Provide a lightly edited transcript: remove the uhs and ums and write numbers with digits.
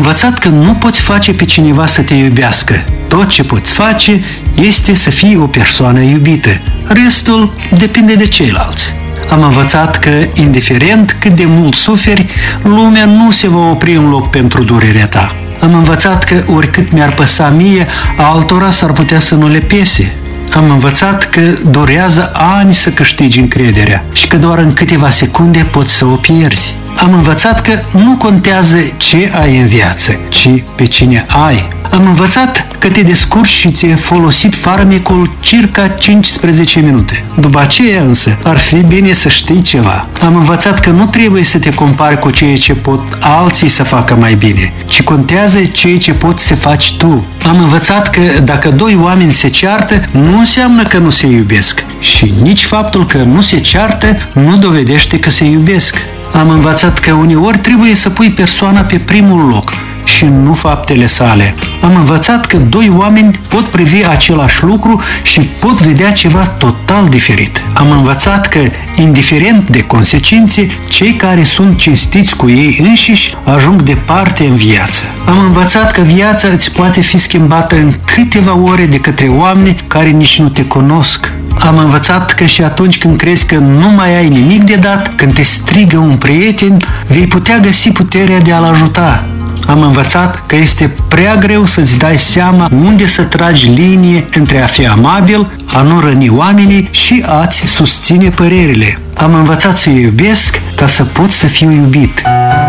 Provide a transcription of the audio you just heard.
învățat că nu poți face pe cineva să te iubească. Tot ce poți face este să fii o persoană iubită. Restul depinde de ceilalți. Am învățat că, indiferent cât de mult suferi, lumea nu se va opri în loc pentru durerea ta. Am învățat că, oricât mi-ar păsa mie, altora s-ar putea să nu le pese. Am învățat că durează ani să câștigi încrederea și că doar în câteva secunde poți să o pierzi. Am învățat că nu contează ce ai în viață, ci pe cine ai. Am învățat că te descurci și ți-ai folosit farmecul circa 15 minute. După aceea însă ar fi bine să știi ceva. Am învățat că nu trebuie să te compari cu ceea ce pot alții să facă mai bine, ci contează ceea ce poți să faci tu. Am învățat că dacă doi oameni se ceartă, nu înseamnă că nu se iubesc și nici faptul că nu se ceartă nu dovedește că se iubesc. Am învățat că uneori trebuie să pui persoana pe primul loc și nu faptele sale. Am învățat că doi oameni pot privi același lucru și pot vedea ceva total diferit. Am învățat că, indiferent de consecințe, cei care sunt cinstiți cu ei înșiși ajung departe în viață. Am învățat că viața îți poate fi schimbată în câteva ore de către oameni care nici nu te cunosc. Am învățat că și atunci când crezi că nu mai ai nimic de dat, când te strigă un prieten, vei putea găsi puterea de a-l ajuta. Am învățat că este prea greu să-ți dai seama unde să tragi linie între a fi amabil, a nu răni oamenii și a-ți susține părerile. Am învățat să iubesc ca să pot să fiu iubit.